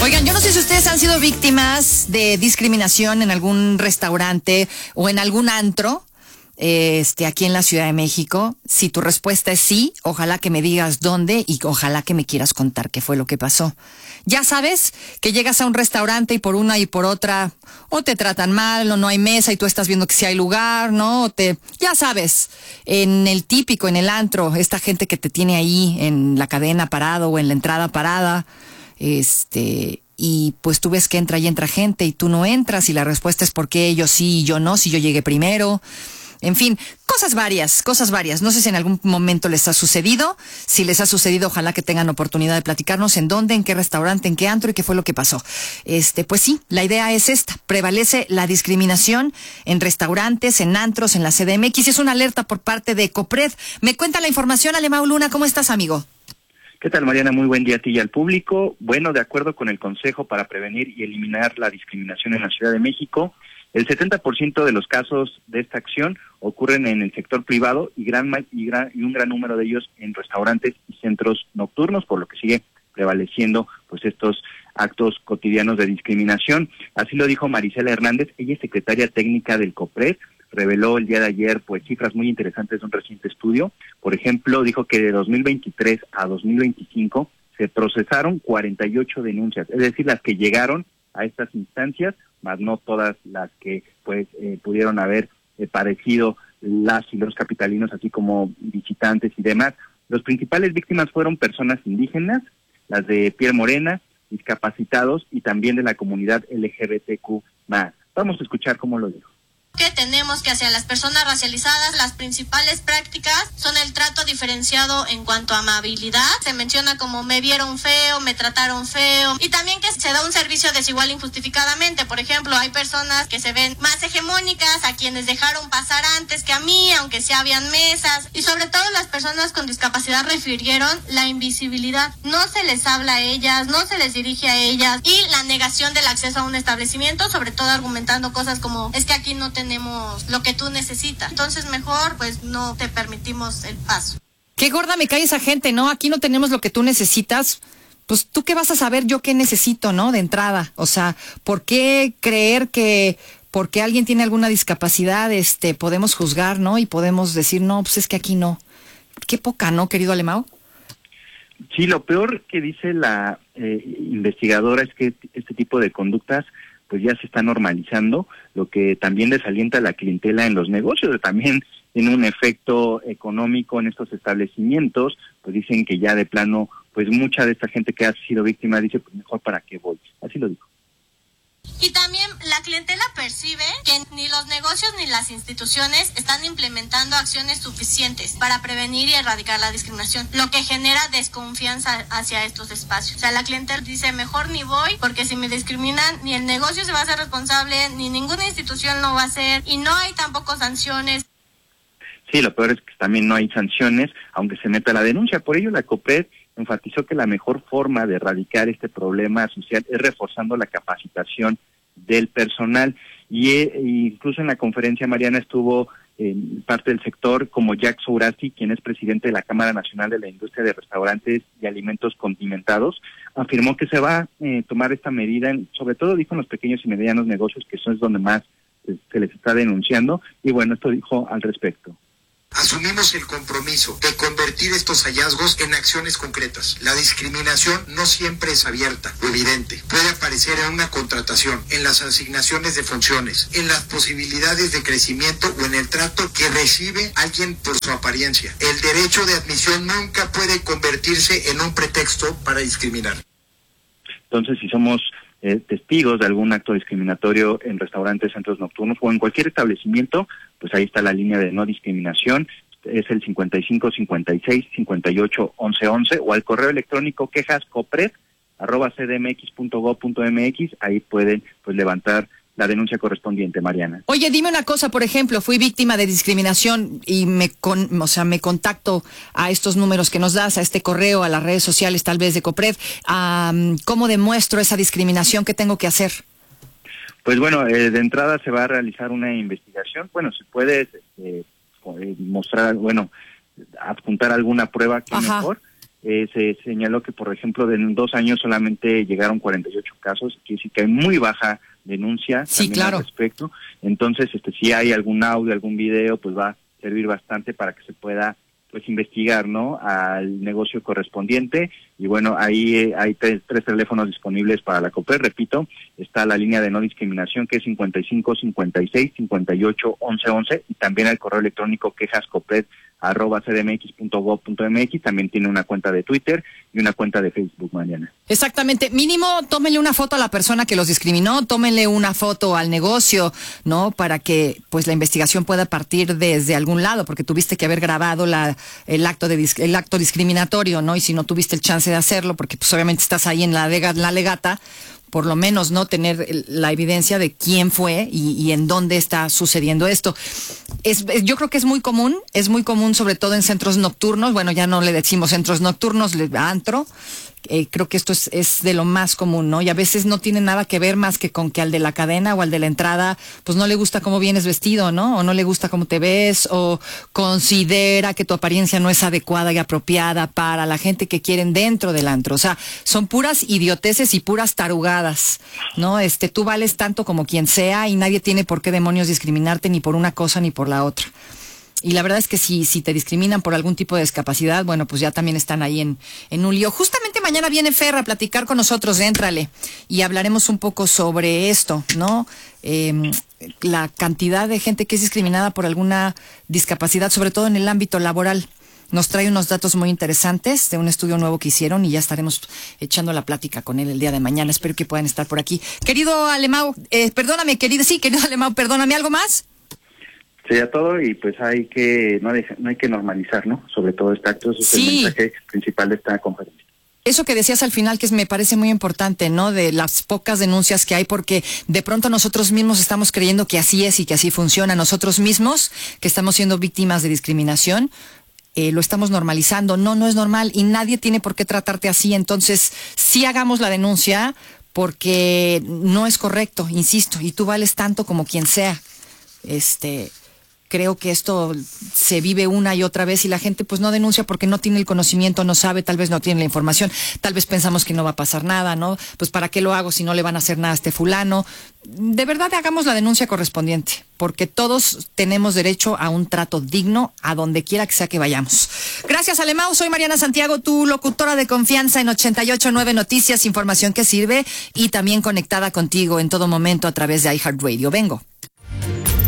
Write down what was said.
Oigan, yo no sé si ustedes han sido víctimas de discriminación en algún restaurante o en algún antro, aquí en la Ciudad de México. Si tu respuesta es sí, ojalá que me digas dónde y ojalá que me quieras contar qué fue lo que pasó. Ya sabes que llegas a un restaurante y por una y por otra o te tratan mal o no hay mesa y tú estás viendo que sí hay lugar, ¿no? Ya sabes, en el típico, en el antro, esta gente que te tiene ahí en la cadena parado o en la entrada parada, y pues tú ves que entra y entra gente y tú no entras y la respuesta es ¿por qué ellos sí y yo no? Si yo llegué primero. En fin, cosas varias. No sé si en algún momento les ha sucedido. Si les ha sucedido, ojalá que tengan oportunidad de platicarnos en dónde, en qué restaurante, en qué antro y qué fue lo que pasó. Pues sí, la idea es esta. Prevalece la discriminación en restaurantes, en antros, en la CDMX. Es una alerta por parte de COPRED. Me cuenta la información, Alemão Luna. ¿Cómo estás, amigo? ¿Qué tal, Mariana? Muy buen día a ti y al público. Bueno, de acuerdo con el Consejo para Prevenir y Eliminar la Discriminación en la Ciudad de México, el 70% de los casos de esta acción ocurren en el sector privado y un gran número de ellos en restaurantes y centros nocturnos, por lo que sigue prevaleciendo pues estos actos cotidianos de discriminación. Así lo dijo Marisela Hernández, ella es secretaria técnica del COPRED. Reveló el día de ayer pues cifras muy interesantes de un reciente estudio. Por ejemplo, dijo que de 2023 a 2025 se procesaron 48 denuncias, es decir, las que llegaron a estas instancias, más no todas las que pues pudieron haber padecido las y los capitalinos, así como visitantes y demás. Los principales víctimas fueron personas indígenas, las de piel morena, discapacitados y también de la comunidad LGBTQ+. Vamos a escuchar cómo lo dijo. Que tenemos que hacia las personas racializadas, las principales prácticas son el trato diferenciado en cuanto a amabilidad. Se menciona como me vieron feo, me trataron feo, y también que se da un servicio desigual injustificadamente. Por ejemplo, hay personas que se ven más hegemónicas, a quienes dejaron pasar antes que a mí, aunque sí habían mesas, y sobre todo las personas con discapacidad refirieron la invisibilidad. No se les habla a ellas, no se les dirige a ellas, y la negación del acceso a un establecimiento, sobre todo argumentando cosas como es que aquí no tenemos lo que tú necesitas, entonces mejor pues no te permitimos el paso. Qué gorda me cae esa gente, ¿no? Aquí no tenemos lo que tú necesitas. Pues tú qué vas a saber yo qué necesito, ¿no? De entrada, o sea, ¿por qué creer que porque alguien tiene alguna discapacidad podemos juzgar, ¿no? Y podemos decir, no, pues es que aquí no. Qué poca, ¿no, querido Alemão? Sí, lo peor que dice la investigadora es que este tipo de conductas pues ya se está normalizando, lo que también desalienta la clientela en los negocios, también tiene un efecto económico en estos establecimientos. Pues dicen que ya de plano, pues mucha de esta gente que ha sido víctima dice, pues mejor para qué voy, así lo dijo. Y también la clientela percibe que ni los negocios ni las instituciones están implementando acciones suficientes para prevenir y erradicar la discriminación, lo que genera desconfianza hacia estos espacios. O sea, la clientela dice, mejor ni voy, porque si me discriminan, ni el negocio se va a hacer responsable, ni ninguna institución lo va a hacer, y no hay tampoco sanciones. Sí, lo peor es que también no hay sanciones, aunque se meta la denuncia. Por ello, la COPRED enfatizó que la mejor forma de erradicar este problema social es reforzando la capacitación del personal. Y incluso en la conferencia, Mariana, estuvo parte del sector como Jack Sourasi, quien es presidente de la Cámara Nacional de la Industria de Restaurantes y Alimentos Condimentados. Afirmó que se va a tomar esta medida, sobre todo dijo en los pequeños y medianos negocios, que eso es donde más se les está denunciando. Y bueno, esto dijo al respecto. Asumimos el compromiso de convertir estos hallazgos en acciones concretas. La discriminación no siempre es abierta o evidente. Puede aparecer en una contratación, en las asignaciones de funciones, en las posibilidades de crecimiento o en el trato que recibe alguien por su apariencia. El derecho de admisión nunca puede convertirse en un pretexto para discriminar. Entonces, si somos testigos de algún acto discriminatorio en restaurantes, centros nocturnos o en cualquier establecimiento, pues ahí está la línea de no discriminación, es el 55 56 58 11 11 o al correo electrónico quejas@cdmx.gov.mx. Ahí pueden pues levantar la denuncia correspondiente, Mariana. Oye, dime una cosa, por ejemplo, fui víctima de discriminación y me contacto a estos números que nos das, a este correo, a las redes sociales tal vez de COPRED. ¿Cómo demuestro esa discriminación? ¿Qué tengo que hacer? Pues bueno, de entrada se va a realizar una investigación. Bueno, si puedes mostrar, adjuntar alguna prueba, que mejor. se señaló que, por ejemplo, en 2 años solamente llegaron 48 casos, quiere decir que hay muy baja denuncia claro. al respecto. Entonces, si hay algún audio, algún video, pues va a servir bastante para que se pueda pues investigar, ¿no?, al negocio correspondiente. Y bueno, ahí hay tres teléfonos disponibles para la COPRED. Repito, está la línea de no discriminación, que es 55 56 58 11 11, y también el correo electrónico quejascopred@cdmx.gov.mx. También tiene una cuenta de Twitter y una cuenta de Facebook, Mariana. Exactamente. Mínimo, tómenle una foto a la persona que los discriminó, tómenle una foto al negocio, ¿no?, para que pues la investigación pueda partir desde algún lado, porque tuviste que haber grabado el acto discriminatorio, ¿no? Y si no tuviste el chance de hacerlo, porque pues obviamente estás ahí en la legata, por lo menos no tener la evidencia de quién fue y en dónde está sucediendo esto. Yo creo que es muy común sobre todo en centros nocturnos. Bueno, ya no le decimos centros nocturnos, antro. Creo que esto es de lo más común, ¿no? Y a veces no tiene nada que ver más que con que al de la cadena o al de la entrada, pues no le gusta cómo vienes vestido, ¿no? O no le gusta cómo te ves, o considera que tu apariencia no es adecuada y apropiada para la gente que quieren dentro del antro. O sea, son puras idioteces y puras tarugadas, ¿no? Tú vales tanto como quien sea y nadie tiene por qué demonios discriminarte ni por una cosa ni por la otra. Y la verdad es que si te discriminan por algún tipo de discapacidad, bueno, pues ya también están ahí en un lío. Justamente mañana viene Fer a platicar con nosotros, éntrale, y hablaremos un poco sobre esto, ¿no? La cantidad de gente que es discriminada por alguna discapacidad, sobre todo en el ámbito laboral. Nos trae unos datos muy interesantes de un estudio nuevo que hicieron y ya estaremos echando la plática con él el día de mañana. Espero que puedan estar por aquí. Querido Alemão, querido Alemão, perdóname, ¿algo más? Sería todo, y pues no hay que normalizar, ¿no?, sobre todo este acto. Ese es el mensaje principal de esta conferencia. Eso que decías al final, que me parece muy importante, ¿no?, de las pocas denuncias que hay, porque de pronto nosotros mismos estamos creyendo que así es y que así funciona. Nosotros mismos, que estamos siendo víctimas de discriminación, lo estamos normalizando. No es normal y nadie tiene por qué tratarte así. Entonces, sí hagamos la denuncia, porque no es correcto, insisto, y tú vales tanto como quien sea. Creo que esto se vive una y otra vez y la gente pues no denuncia porque no tiene el conocimiento, no sabe, tal vez no tiene la información, tal vez pensamos que no va a pasar nada, ¿no? Pues ¿para qué lo hago si no le van a hacer nada a este fulano? De verdad, hagamos la denuncia correspondiente, porque todos tenemos derecho a un trato digno a donde quiera que sea que vayamos. Gracias, Alemão. Soy Mariana Santiago, tu locutora de confianza en 88.9 Noticias, información que sirve, y también conectada contigo en todo momento a través de iHeartRadio. Vengo.